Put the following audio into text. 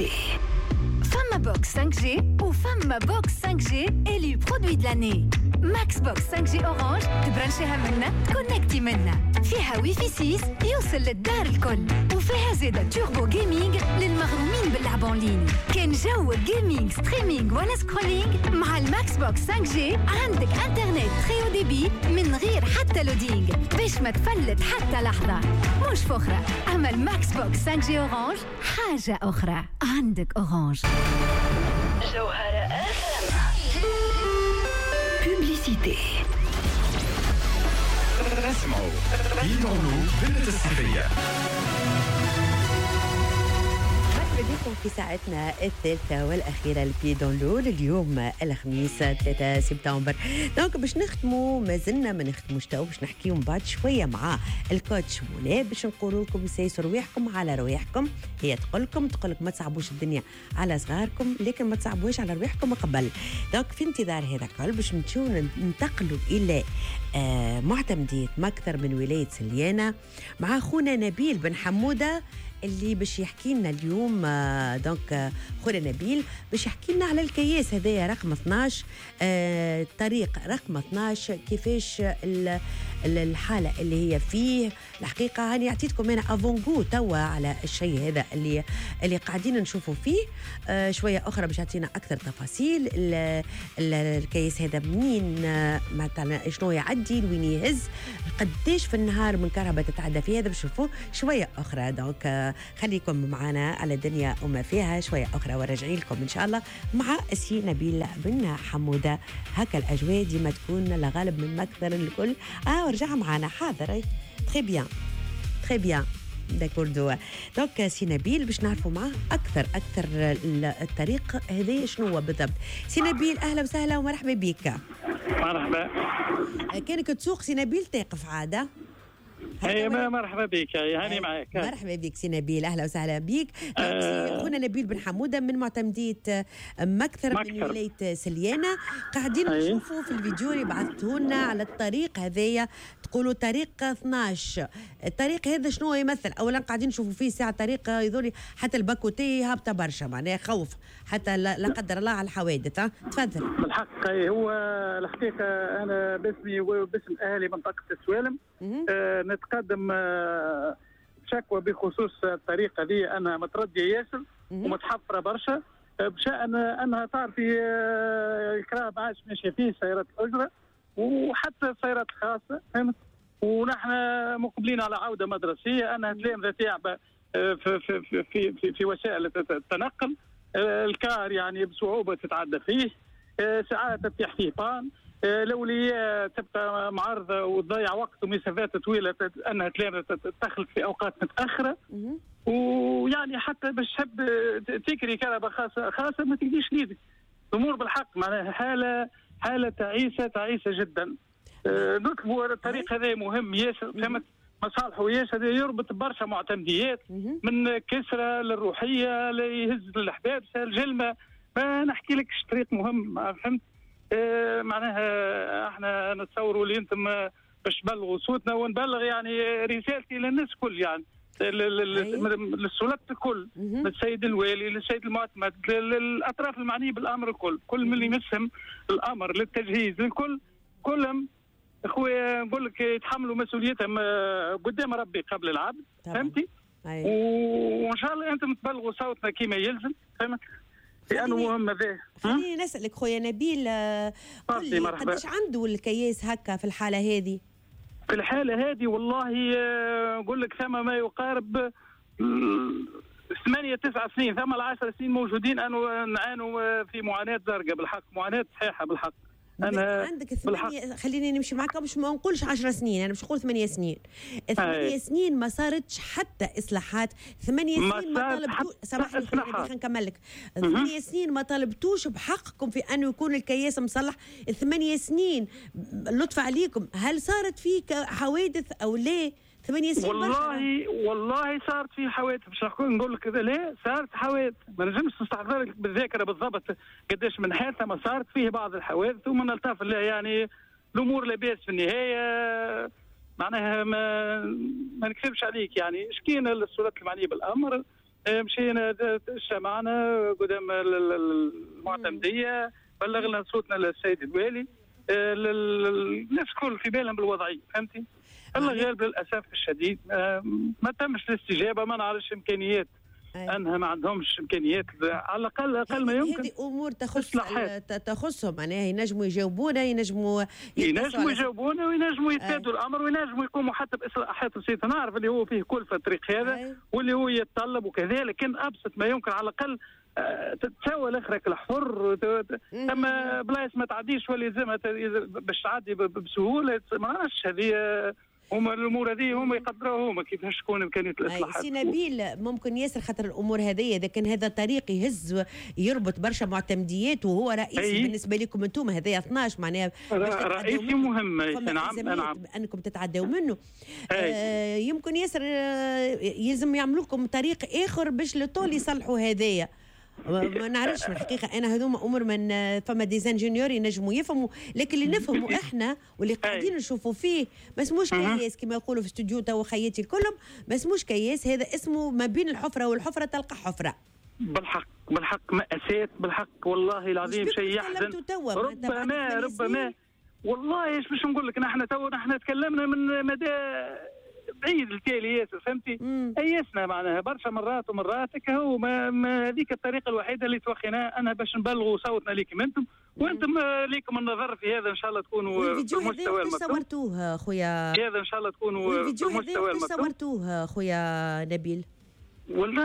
Publicité. Fama Box 5G ou Fama Box 5G élu produit de l'année. Max Box 5G Orange تبرنشيها منا تكونكتي منا. فيها وي في 6 يوصل للدار الكل. وفيها زيادة توربو جيمنج للمغرومين باللعب اونلاين. كان جو جيمنج ستريمينج ولا سكرولينج مع الماكس بوكس 5G عندك انترنت تري او دي بي من غير حتى لودينج باش ما تفلت حتى لحظة. مش فخرة اما الماكس بوكس 5G اورانج حاجة اخرى. عندك اورانج. جوهرة FM. Publicité. اسمعوا بيدونلو بنت الصيفية. مرحبا بكم في ساعتنا الثالثة والأخيرة البيدونلو اليوم الخميس 3 سبتمبر. دونك باش نختموا ما زلنا ما نختموش تو باش نحكيو من بعد شوية مع الكوتش منى باش نقولوا لكم سيسوا رواحكم على رواحكم. هي تقول لكم ما تصعبوش الدنيا على صغاركم لكن ما تصعبوش على رواحكم قبل. دونك في انتظار هذا الكل باش نمشيو ننتقلوا إلى معتمدية مكثر من ولاية سليانة مع أخونا نبيل بن حمودة اللي باش يحكي لنا اليوم. دونك خونا نبيل باش يحكي لنا على الكياس هذايا رقم 12 طريق رقم 12 كيفاش الحالة اللي هي فيه. الحقيقة هاني عطيتكم أنا أفونغو توا على الشيء هذا اللي قاعدين نشوفوا فيه. شوية أخرى باش يعطينا أكثر تفاصيل الكياس هذا منين مثلا شنو يعدي وين يهز قديش في النهار من كهرباء تتعدى فيه. هذا باش نشوفوه شوية أخرى. دونك خليكم معنا على الدنيا وما فيها شوية أخرى وراجعين لكم إن شاء الله مع السي نبيل بن حمودة. هكا الأجواء ديما تكون لغالب من مكثر الكل. ورجع معنا حاضر. تري بيان داكوردو. دونك سي نبيل باش نعرفوا معاه أكثر الطريق هذا شنو هو بالضبط. سي نبيل أهلا وسهلا ومرحبا بك. مرحبا. كانك تسوق سي نبيل تقف عادة. مرحبا بك هاني معك. مرحبا بك سي نبيل أهلا وسهلا بك. أخونا نبيل بن حمودة من معتمدية مكثر من ولاية سليانة. قاعدين نشوفوا في الفيديو اللي بعثته لنا على الطريق هذايا تقولوا طريق 12. الطريق هذا شنو يمثل؟ أولا قاعدين نشوفوا فيه ساعة طريق يذوري حتى الباكوتي هابطة برشا معناها خوف حتى لا قدر الله على الحوادث. تفضل. بالحق هو الحقيقة أنا باسمي وباسم أهلي منطقة السوالم نتقدم شكوى بخصوص الطريقة دي. أنا متردية ياسر ومتحفرة برشا بشأن أنها صار في إكراه ما عادش ماشية فيه سيارات الأجرة وحتى سيارات خاصة فهمت. ونحن مقبلين على عودة مدرسية. أنا تلامذة تعبة في وسائل التنقل. الكار يعني بصعوبة تتعدى فيه. ساعات تفتح فيه بان. الأولياء تبقى معارضة وتضيع وقت ومسافات طويلة أنها تلامذة تدخل في أوقات متأخرة. ويعني حتى باش تحب تكري كهرباء خاصة ما تقديش ليدك. الأمور بالحق معناها حالة تعيسة جدا. نطلبوا الطريق هذا مهم ياسر فهمت. مصالحه ياسر يربط برشا معتمديات من كسرة للروحية ليهز للأحباب الجلمة. ما نحكي لكش طريق مهم فهمت. معناها احنا نتصوروا اللي انتم باش تبلغوا صوتنا ونبلغ يعني رسالتي للناس كل يعني للسلطات الكل للسيد الوالي للسيد المعتمد للأطراف المعنية بالأمر الكل كل من اللي يمسهم الأمر للتجهيز للكل كلهم اخويا نقول لك يتحملوا مسؤوليتهم قدام ربي قبل العبد فهمتي. وان شاء الله انتم تبلغوا صوتنا كما يلزم فهمت. لأنه مهم ذا. خليني نسألك خويا نبيل قديش عنده الكياس هكا في الحالة هذه؟ في الحالة هذه والله أقول لك ثم ما يقارب 8-9 سنين ثم 10 سنين موجودين. أنا نعانوا في معاناة زرقاء بالحق معاناة صحيحة بالحق. أنا عندك 8 خليني نمشي معك مش ما نقولش 10 سنين. أنا مش نقول 8 سنين. 8 سنين ما صارتش حتى إصلاحات. 8 سنين ما طالبتوش. سامحني خلينا نكمل لك. 8 سنين ما طالبتوش بحقكم في أنه يكون الكياس مصلح. 8 سنين لطف عليكم هل صارت فيك حوادث أو لا؟ 8 سنين والله صارت في حوادث مش نقول لك ليه صارت حوادث ما نجمش نستحضر لك بالذاكره بالضبط قداش من حادثه ما صارت فيه بعض الحوادث ومن نلتف لها يعني الامور لاباس في النهايه معناها ما نكذبش عليك يعني شكينا للسلطات المعنيه بالامر مشينا اجتمعنا قدام المعتمديه، بلغنا صوتنا للسيد الوالي. الناس الكل في بالهم بالوضعيه، فهمتي؟ الله غالب للاسف الشديد ما تمش الاستجابه، ما نعرفش امكانيات انها ما عندهمش امكانيات على الاقل اقل ما يمكن. هذه امور تخصهم، معناها ينجموا يجاوبونا، ينجموا يجاوبونا وينجموا يتفادوا الامر، وينجموا يقوموا حتى باصلاحات بسيطه. نعرف اللي هو فيه كلفه الطريق هذا واللي هو يتطلب وكذا، لكن ابسط ما يمكن على الاقل تتساوى الاخرك الحفر. اما بلايص ما تعديش ولا يلزمها باش تعدي بسهوله، ما نعرفش هذه هما الامور هذه هما يقدروها هما كيفاش تكون امكانيه الاصلاحات. سي نبيل ممكن ياسر خاطر الامور هذه اذا كان هذا طريق يهز يربط برشا معتمديات وهو رئيسي بالنسبه لكم انتم، هذايا 12 معناها رئيسي مهم. نعم انكم تتعداو منه. يمكن ياسر يلزم يعملوا لكم طريق اخر باش لطول يصلحوا هذايا. ما نعرفش في الحقيقه انا هذوما امور من فما ديزانجينيور ينجموا يفهموا، لكن اللي نفهموا احنا واللي قاعدين نشوفوا فيه ما اسموش كياس كما يقولوا في استوديو تو خياتي الكلهم، ما اسموش كياس، هذا اسمه ما بين الحفره والحفره تلقى حفره. بالحق مأساة، بالحق والله العظيم شيء يحزن. ربما والله ايش باش نقول لك، نحن تكلمنا من مدى بعيد التالي ياسر، فهمتي؟ ايسنا معناها برشا مرات هو ما هذيك الطريقه الوحيده اللي توخيناها انا باش نبلغوا صوتنا ليكم انتم، وانتم ليكم النظر في هذا ان شاء الله تكونوا بالمستوى المطلوب. صورتوه خويا هذا ان شاء الله تكونوا بالمستوى المطلوب. صورتوه خويا نبيل. والله